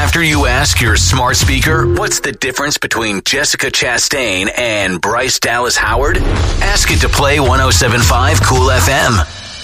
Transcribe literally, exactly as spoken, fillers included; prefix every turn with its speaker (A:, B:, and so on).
A: After you ask your smart speaker, what's the difference between Jessica Chastain and Bryce Dallas Howard? Ask it to play one oh seven point five Cool F M.